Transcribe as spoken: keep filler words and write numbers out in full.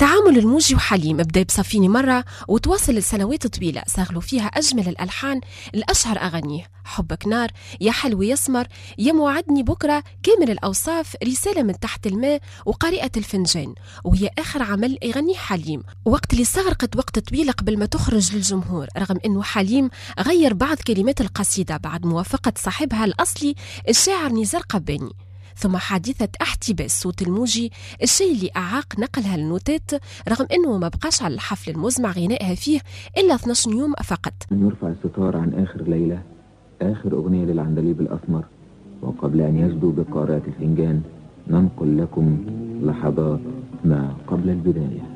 تعامل الموجي وحليم بدا بصفيني مرة وتواصل لسنوات طويلة صاغلوا فيها أجمل الألحان الأشهر أغانيه. حبك نار، يا حلو يسمر، يا موعدني بكرة، كامل الأوصاف، رسالة من تحت الماء، وقارئة الفنجان، وهي آخر عمل يغني حليم وقت اللي استغرقت وقت طويل قبل ما تخرج للجمهور، رغم أنه حليم غير بعض كلمات القصيدة بعد موافقة صاحبها الأصلي الشاعر نزار قباني. ثم حادثة احتباس صوت الموجي، الشيء اللي أعاق نقلها للنوتات، رغم أنه ما بقاش على الحفل المزمع غنائها فيه إلا اثني عشر يوم فقط. يرفع الستار عن آخر ليلة، آخر أغنية للعندليب الأسمر، وقبل أن يجدوا بقارئة الفنجان ننقل لكم لحظات ما قبل البداية.